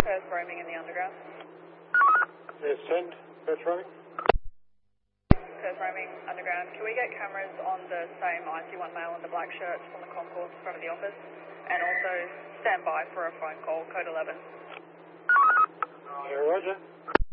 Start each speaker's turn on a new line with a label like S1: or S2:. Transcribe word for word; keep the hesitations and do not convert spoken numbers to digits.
S1: First roaming in the underground.
S2: Yes, send. First roaming.
S1: First roaming underground. Can we get cameras on the same I C one male in the black shirts on the concourse in front of the office? And also stand by for a phone call, code eleven.
S2: Yeah, roger.